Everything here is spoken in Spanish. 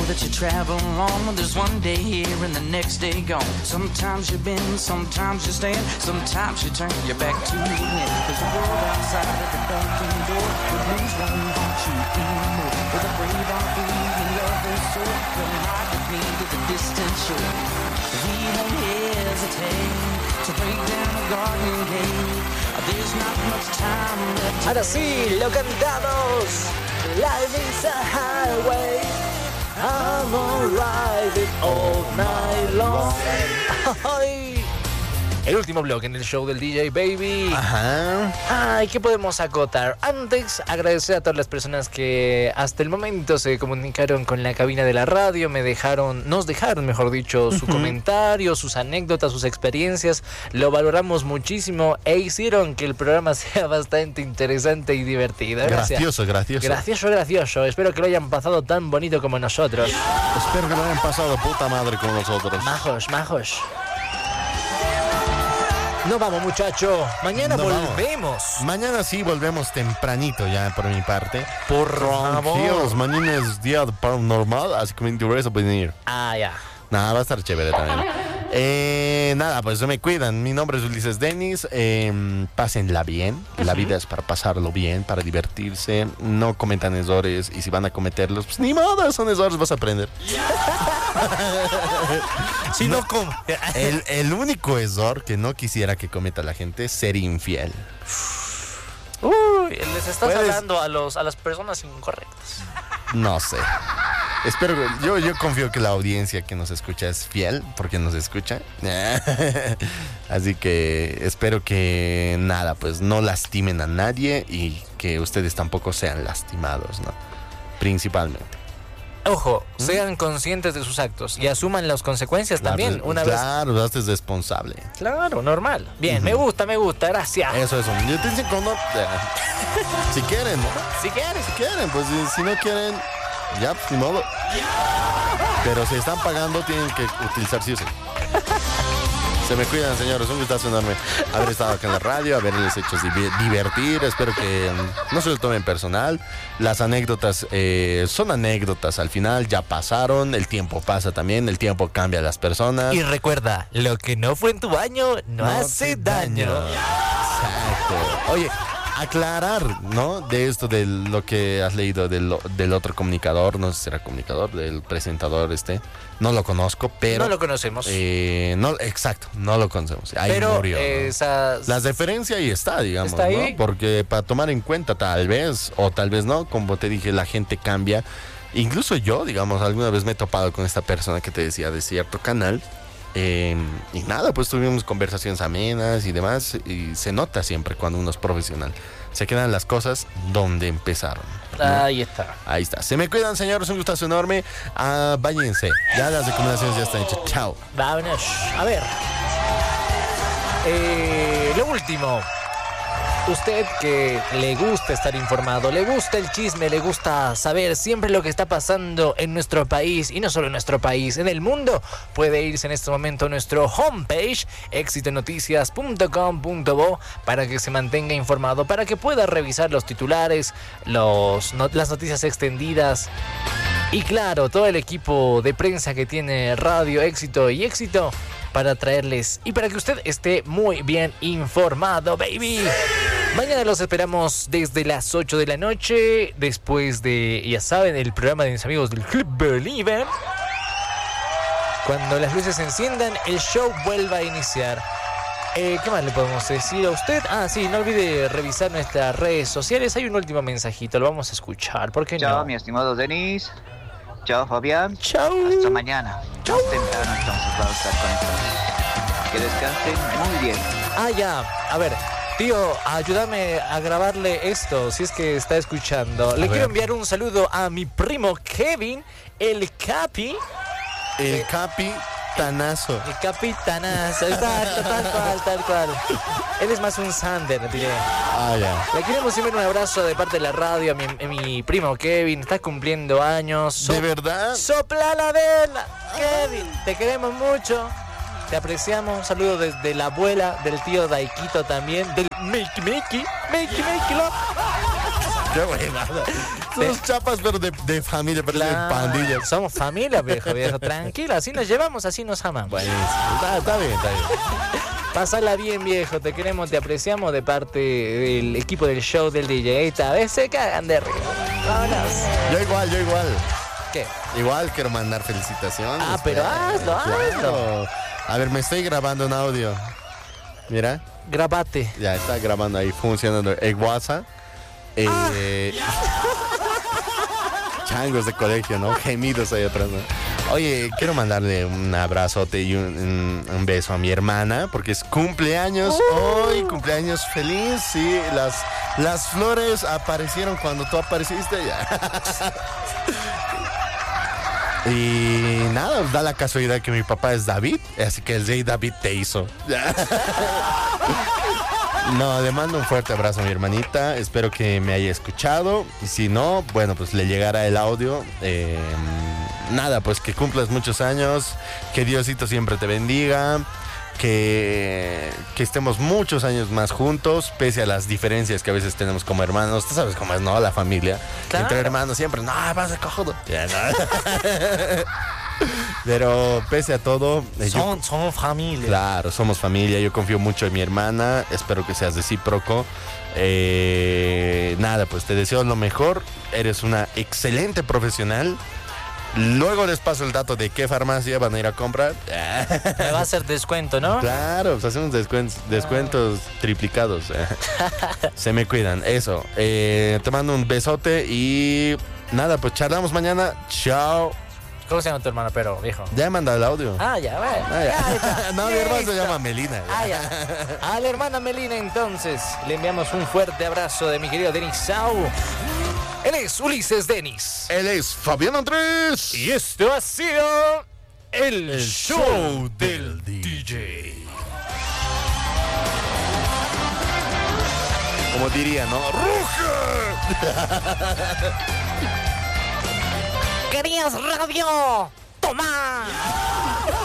that you travel on. There's one day here and the next day gone. Sometimes you bend, sometimes you stand, sometimes you turn your back to the wind. There's a world outside of the dungeon door. The blues won't haunt you anymore. With a brave heart, believing love is so. Come ride with me to the distant shore. We won't hesitate to break down the garden gate. There's not much time left. Ahora sí, lo cantamos. Life is a highway. I'm gonna ride it all night long. Ay. El último bloque en el show del DJ Baby. Ajá. Ay, ¿qué podemos acotar? Antes, agradecer a todas las personas que hasta el momento se comunicaron con la cabina de la radio, nos dejaron, mejor dicho, su comentario, sus anécdotas, sus experiencias. Lo valoramos muchísimo e hicieron que el programa sea bastante interesante y divertido. Gracioso. Gracioso. Espero que lo hayan pasado tan bonito como nosotros. Espero que lo hayan pasado puta madre con nosotros. Majos. No vamos, muchacho. Mañana volvemos. Mañana sí volvemos tempranito ya por mi parte. Por Tranquilos, mañana es día paranormal, así que me interesa venir. Ah, ya. Nada, va a estar chévere también. Nada, pues se me cuidan. Mi nombre es Ulises Denis. Pásenla bien. La vida es para pasarlo bien, para divertirse. No cometan errores. Y si van a cometerlos, pues ni modo, son errores, vas a aprender. Si no, el único error que no quisiera que cometa la gente es ser infiel. Uy, les estás hablando a las personas incorrectas. No sé. Espero, yo confío que la audiencia que nos escucha es fiel, porque nos escucha. Así que espero que nada, pues no lastimen a nadie y que ustedes tampoco sean lastimados, ¿no? Principalmente. Ojo, sean conscientes de sus actos y asuman las consecuencias también. Claro, hazte responsable. Claro, normal. Bien, me gusta, gracias. Eso. Yo te dicen cuando... si quieren, ¿no? Si quieren, pues si no quieren, ya, pues ni modo. Pero si están pagando, tienen que utilizar sí o sí. Se me cuidan, señores. Un gustazo enorme haber estado acá en la radio, haberles hecho divertir. Espero que no se lo tomen personal. Las anécdotas son anécdotas al final, ya pasaron. El tiempo pasa también, el tiempo cambia a las personas. Y recuerda, lo que no fue en tu baño no hace daño. Exacto. Oye, aclarar, ¿no? De esto, de lo que has leído del otro comunicador, no sé si era comunicador, del presentador no lo conozco, pero... No lo conocemos. Exacto, no lo conocemos. Ahí pero murió, ¿no? La referencia ahí está, digamos, ¿está ahí? ¿No? Porque para tomar en cuenta tal vez, o tal vez no, como te dije, la gente cambia. Incluso yo, digamos, alguna vez me he topado con esta persona que te decía de cierto canal. Y nada, pues tuvimos conversaciones amenas y demás. Y se nota siempre cuando uno es profesional. Se quedan las cosas donde empezaron, ¿no? Ahí está. Ahí está. Se me cuidan, señores. Un gustazo enorme. Váyanse. Ya las recomendaciones ya están hechas. Chao. Vámonos. A ver. Lo último. Usted que le gusta estar informado, le gusta el chisme, le gusta saber siempre lo que está pasando en nuestro país, y no solo en nuestro país, en el mundo, puede irse en este momento a nuestro homepage, exitonoticias.com.bo, para que se mantenga informado, para que pueda revisar los titulares, las noticias extendidas, y claro, todo el equipo de prensa que tiene Radio Éxito y Éxito, para traerles y para que usted esté muy bien informado, baby. Mañana los esperamos desde las 8 de la noche, después de, ya saben, el programa de mis amigos del Club Believer. Cuando las luces se enciendan, el show vuelva a iniciar. ¿Qué más le podemos decir a usted? Sí, no olvide revisar nuestras redes sociales. Hay un último mensajito, lo vamos a escuchar. ¿Por qué no? Chao, mi estimado Denis. Chao, Fabián. Chao. Hasta mañana. Chao. Temprano entonces vamos a estar conectados. Que descansen muy bien. Ya. A ver, tío, ayúdame a grabarle esto, si es que está escuchando. Le quiero enviar un saludo a mi primo Kevin, el Capi. El capitanazo. El capitanazo. Tal cual. Él es más un Sander, diré. Ya. Le queremos enviar un abrazo de parte de la radio a mi primo Kevin. Está cumpliendo años. ¿De verdad? ¡Sopla la vela! Kevin, te queremos mucho. Te apreciamos. Un saludo desde la abuela, del tío Daikito también, del Makey Love. Qué buena. Somos chapas, pero de familia, pero de pandilla. Somos familia, viejo. Tranquilo, así nos llevamos, así nos amamos. Bueno, está bien. Pásala bien, viejo. Te queremos, te apreciamos de parte del equipo del show del DJ. Esta vez se cagan de río. Vámonos. Yo igual. ¿Qué? Igual quiero mandar felicitaciones. Pero hazlo. A ver, me estoy grabando un audio. Mira. Grabate. Ya está grabando ahí, funcionando el WhatsApp. Changos de colegio, ¿no? Gemidos ahí atrás, ¿no? Oye, quiero mandarle un abrazote y un beso a mi hermana, porque es cumpleaños hoy, cumpleaños feliz, sí, las flores aparecieron cuando tú apareciste, ya. Y nada, da la casualidad que mi papá es David, así que el rey David te hizo. No, le mando un fuerte abrazo a mi hermanita, espero que me haya escuchado, y si no, bueno, pues le llegará el audio. Nada, pues que cumplas muchos años, que Diosito siempre te bendiga, que estemos muchos años más juntos, pese a las diferencias que a veces tenemos como hermanos. Tú sabes cómo es, ¿no? La familia. Claro. Entre hermanos siempre, no, vas a cojudo. Ya, no. Pero pese a todo... Somos familia. Claro, somos familia. Yo confío mucho en mi hermana. Espero que seas recíproco. Nada, pues te deseo lo mejor. Eres una excelente profesional. Luego les paso el dato de qué farmacia van a ir a comprar. Me va a hacer descuento, ¿no? Claro, pues hacemos descuentos triplicados. Se me cuidan, eso. Te mando un besote y nada, pues charlamos mañana. Chao. ¿Cómo se llama tu hermana, pero viejo? Ya he mandado el audio. Ya, bueno. No, mi hermana se llama Melina. Ya. A la hermana Melina, entonces, le enviamos un fuerte abrazo de mi querido Denis Sau. Él es Ulises Denis. Él es Fabián Andrés. Y esto ha sido el show del DJ. Como diría, ¿no? ¡Ruge! ¿Querías radio? ¡Toma!